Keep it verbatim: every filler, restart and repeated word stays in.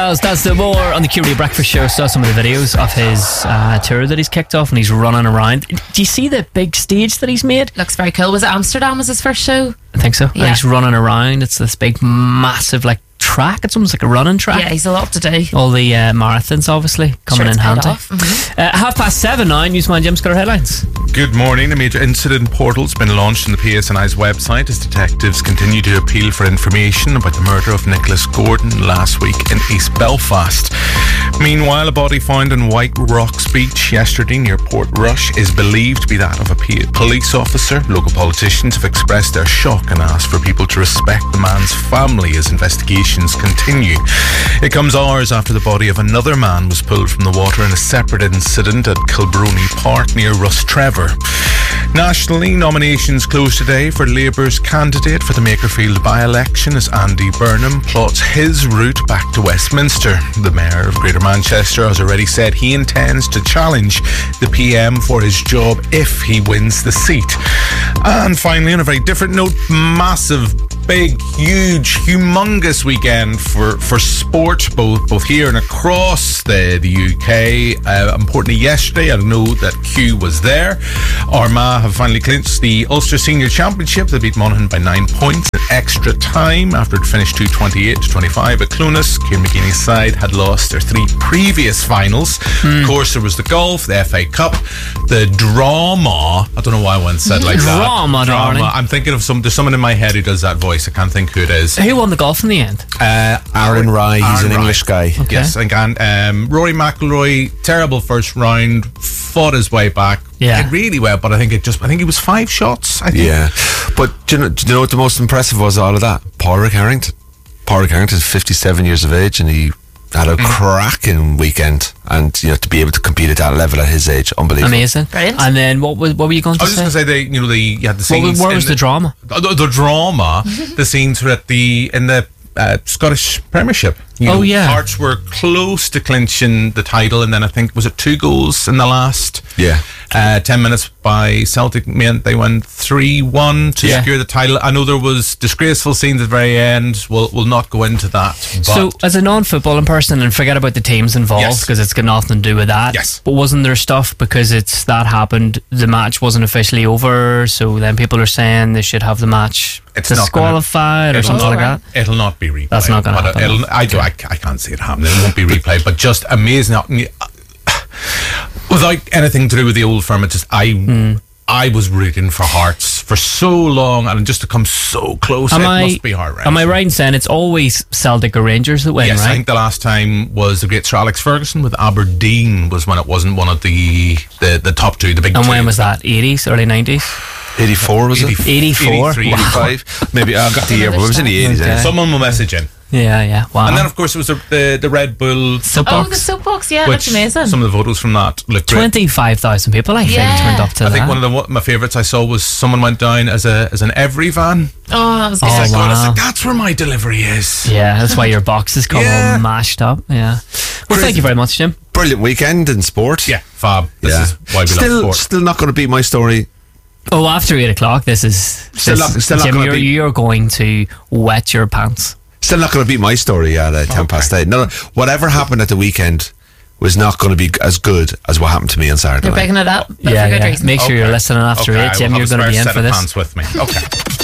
That's the more on the Q Radio Breakfast Show. Saw some of the videos of his uh, tour that he's kicked off, and he's running around. Do you see the big stage that he's made? Looks very cool. Was it Amsterdam was his first show? I think so. Yeah. And he's running around. It's this big, massive, like track. It's almost like a running track. Yeah, he's a lot to do. All the uh, marathons, obviously, coming Sure, in it's paid handy. off. Mhm. Uh, half past seven now. Newsman Jim's got our headlines. Good morning. A major incident portal's been launched on the P S N I's website as detectives continue to appeal for information about the murder of Nicholas Gordon last week in East Belfast. Meanwhile, a body found on White Rocks Beach yesterday near Port Rush is believed to be that of a p- police officer. Local politicians have expressed their shock and asked for people to respect the man's family as investigations continue. It comes hours after the body of another man was pulled from the water in a separate incident at Kilbrony Park near Rustrevor. Nationally, nominations close today for Labour's candidate for the Makerfield by-election as Andy Burnham plots his route back to Westminster. The Mayor of Greater Manchester has already said he intends to challenge the P M for his job if he wins the seat. And finally, on a very different note, massive, big, huge, humongous weekend for, for sport, both both here and across the, the U K. Uh, importantly, yesterday, I know that Q was there. Armagh have finally clinched the Ulster Senior Championship. They beat Monaghan by nine points in extra time after it finished two twenty-eight to twenty-five at Clunas. Ciarán McGeeney's side had lost their three previous finals. Mm. Of course, there was the golf, the F A Cup, the drama. I don't know why one said like that. Drama, darling. I'm thinking of some. There's someone in my head who does that voice. I can't think who it is. Who won the golf in the end? Uh, Aaron Rye. He's Aaron an Rye. English guy. Okay. Yes, and um, Rory McIlroy, terrible first round, fought his way back. Yeah. Did really well, but I think it just. I think it was five shots. I think. Yeah, but do you know, do you know what the most impressive was out of that? Pádraig Harrington. Pádraig Harrington is fifty-seven years of age, and he had a mm. cracking weekend. And you know, to be able to compete at that level at his age, unbelievable. Amazing, brilliant. And then what was what were you going to I was say? just going to say they, you know, the you had the What, scenes. where was in the drama? The, the drama. The scenes were at the in the uh, Scottish Premiership. You Oh, know, yeah. Hearts were close to clinching the title, and then I think was it two goals in the last. Yeah. Uh, ten minutes by Celtic meant they won three one to Yeah. secure the title. I know there was disgraceful scenes at the very end. We'll, we'll not go into that. But So, as a non-footballing person, and forget about the teams involved Yes. because it's got nothing to do with that. Yes. But wasn't there stuff because it's that happened? The match wasn't officially over, so then people are saying they should have the match It's not disqualified gonna- or it'll something not- like that. It'll not be replayed. That's not gonna But happen. it'll- I do. I, I can't see it happening. It won't be replayed. But just amazing. Without anything to do with the old firm, it just I Mm. I was rooting for Hearts for so long, and just to come so close, Am it I, must be heart wrenching. am I right in saying it's always Celtic or Rangers that win, Yes, I right? think the last time was the great Sir Alex Ferguson with Aberdeen was when it wasn't one of the the, the top two, the big And two. when was that? eighties, early nineties? eighty-four was it? eighty-four? eighty-three, eighty-five? Maybe I got the year, but it was in the eighties. Okay. eh? Someone will message in. Yeah, yeah. Wow. And then, of course, it was the the, the Red Bull Oh, Soapbox. the soapbox, yeah, which that's amazing. some of the photos from that look great. twenty-five thousand people, I think, Yeah. turned up to I that. think one of the one, my favourites I saw was someone went down as a as an every van. Oh, that was good. Oh, It's like, God, it's wow. like, that's where my delivery is. Yeah, that's why your boxes come Yeah. all mashed up. Yeah. Well, Crazy. thank you very much, Jim. Brilliant weekend in sport. Yeah, fab. This Yeah. is why we still, love sport. still not going to beat my story. Oh, after eight o'clock, this is Still this, not- still not Jim. gonna You're, be- you're going to wet your pants. Still not going to beat my story at uh, ten past eight. No, no, whatever happened at the weekend was not going to be as good as what happened to me on Saturday They're night. picking it up. But Yeah, for good yeah. reason. Make sure Okay. you're listening after Okay, eight, I will Jim. have You're a going to spare be in set for of this. pants with me. Okay.